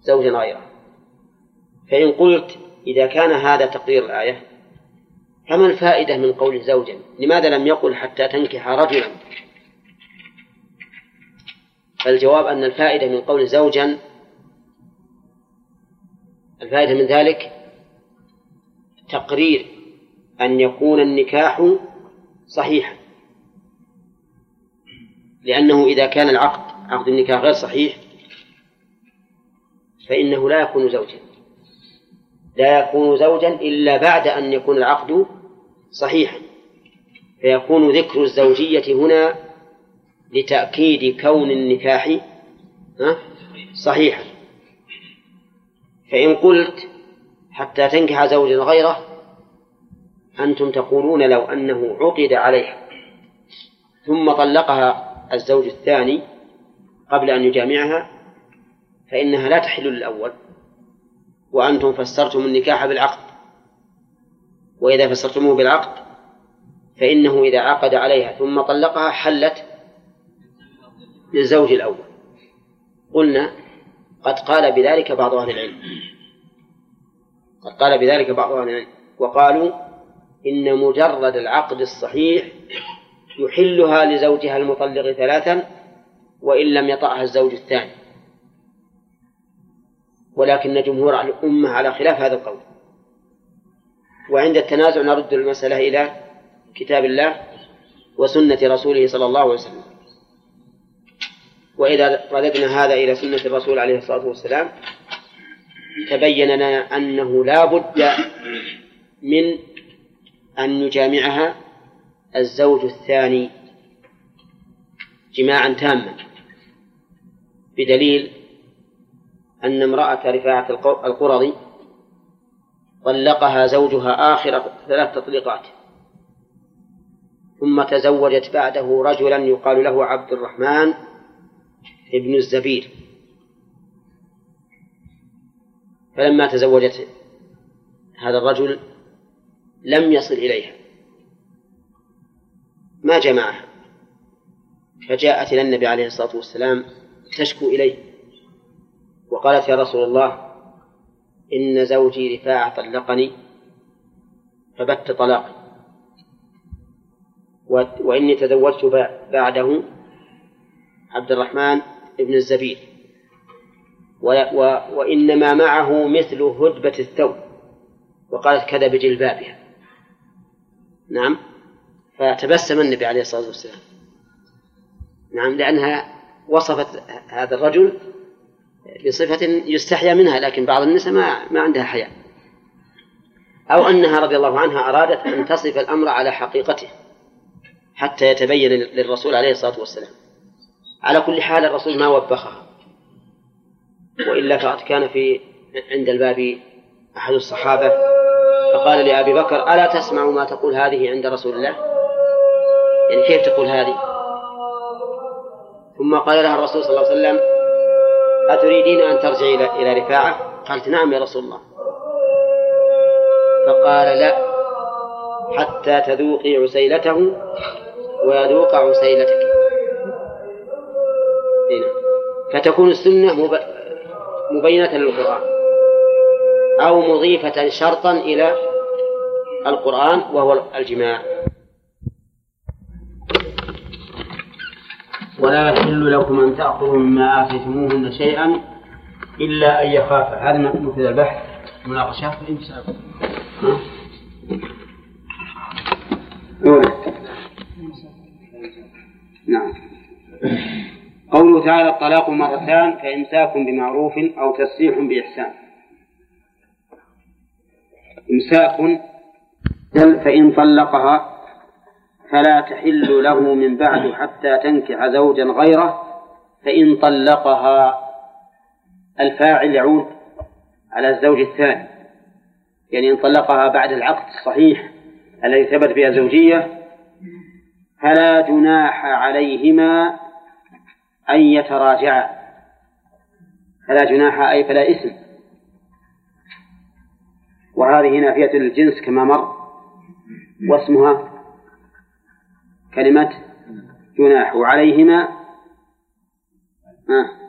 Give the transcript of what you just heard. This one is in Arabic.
زوجا غيره. فإن قلت إذا كان هذا تقرير الآية فما الفائدة من قول زوجا؟ لماذا لم يقل حتى تنكح رجلا؟ فالجواب أن الفائدة من قول زوجا، الفائدة من ذلك تقرير أن يكون النكاح صحيحا، لأنه إذا كان عقد النكاح غير صحيح فإنه لا يكون زوجا إلا بعد أن يكون العقد صحيحا، فيكون ذكر الزوجية هنا لتأكيد كون النكاح صحيحا. فإن قلت حتى تنكح زوجا غيره أنتم تقولون لو أنه عقد عليها ثم طلقها الزوج الثاني قبل أن يجامعها فإنها لا تحل للأول، وأنتم فسرتم النكاح بالعقد، وإذا فسرتموه بالعقد فإنه إذا عقد عليها ثم طلقها حلت للزوج الأول. قلنا قد قال بذلك بعض أهل العلم، وقالوا إن مجرد العقد الصحيح يحلها لزوجها المطلق 3 وإن لم يطأها الزوج الثاني، ولكن جمهور الأمة على خلاف هذا القول. وعند التنازع نرد المسألة إلى كتاب الله وسنة رسوله صلى الله عليه وسلم. وإذا رددنا هذا إلى سنة الرسول عليه الصلاة والسلام تبين لنا أنه لا بد من أن يجامعها الزوج الثاني جماعا تاما، بدليل أن امرأة رفاعة القرظي طلقها زوجها آخر 3 تطليقات، ثم تزوجت بعده رجلا يقال له عبد الرحمن ابن الزبير، فلما تزوجت هذا الرجل لم يصل إليها ما جمعها، فجاءت إلى النبي عليه الصلاة والسلام تشكو إليه وقالت يا رسول الله إن زوجي رفاعة طلقني فبت طلاقي، وإني تزوجت بعده عبد الرحمن ابن الزبير، وإنما معه مثل هدبة الثوب، وقالت كذا بجلبابها. نعم. فتبسم النبي عليه الصلاة والسلام، نعم، لأنها وصفت هذا الرجل بصفة يستحيا منها، لكن بعض النساء ما عندها حياء، أو أنها رضي الله عنها أرادت أن تصف الأمر على حقيقته حتى يتبين للرسول عليه الصلاة والسلام. على كل حال الرسول ما وبخها، وإلا فقد كان عند الباب أحد الصحابة فقال لأبي بكر ألا تسمع ما تقول هذه عند رسول الله؟ يعني كيف تقول هذه؟ ثم قال لها الرسول صلى الله عليه وسلم أتريدين أن ترجعي إلى رفاعة؟ قالت نعم يا رسول الله. فقال لا حتى تذوقي عسيلته ويذوق عسيلتك. فتكون السنة مبينة للقرآن أو مضيفة شرطا إلى القرآن وهو الجماع. ولا يحل لكم أن تأخذوا مما آتيتموهن شيئا إلا أن يخافا. هذا مثل البحث مناقشات نعم. قوله تعالى الطلاق مرتان فإمساك بمعروف أو تسريح بإحسان. إمساك فإن طلقها فلا تحل له من بعد حتى تنكح زوجا غيره. فإن طلقها الفاعل يعود على الزوج الثاني، يعني إن طلقها بعد العقد الصحيح الذي ثبت بها زوجية فلا جناح عليهما أن يتراجعا. فلا جناح أي فلا إثم، وهذه نافية للجنس كما مر، واسمها كلمة جناح. وعليهما